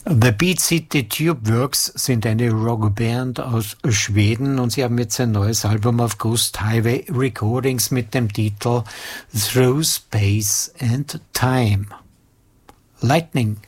The Beat City Tube Works sind eine Rockband aus Schweden und sie haben jetzt ein neues Album auf Ghost Highway Recordings mit dem Titel Through Space and Time. Lightning.